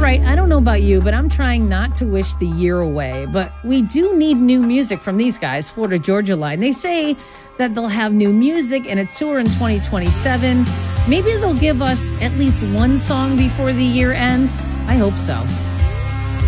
right, I don't know about you, but I'm trying not to wish the year away. But we do need new music from these guys, Florida Georgia Line. They say that they'll have new music and a tour in 2027. Maybe they'll give us at least one song before the year ends. I hope so.